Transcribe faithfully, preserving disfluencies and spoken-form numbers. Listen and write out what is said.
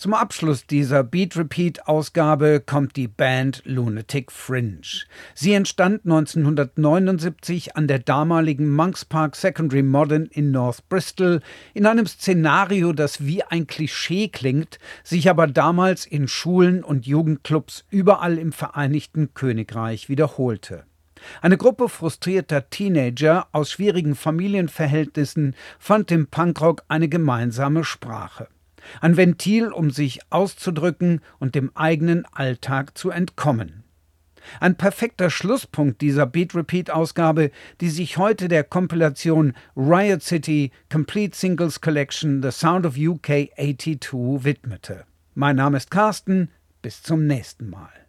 Zum Abschluss dieser Beat-Repeat-Ausgabe kommt die Band Lunatic Fringe. Sie entstand neunzehnhundertneunundsiebzig an der damaligen Monks Park Secondary Modern in North Bristol in einem Szenario, das wie ein Klischee klingt, sich aber damals in Schulen und Jugendclubs überall im Vereinigten Königreich wiederholte. Eine Gruppe frustrierter Teenager aus schwierigen Familienverhältnissen fand im Punkrock eine gemeinsame Sprache. Ein Ventil, um sich auszudrücken und dem eigenen Alltag zu entkommen. Ein perfekter Schlusspunkt dieser Beat-Repeat-Ausgabe, die sich heute der Kompilation Riot City Complete Singles Collection The Sound of U K zweiundachtzig widmete. Mein Name ist Carsten, bis zum nächsten Mal.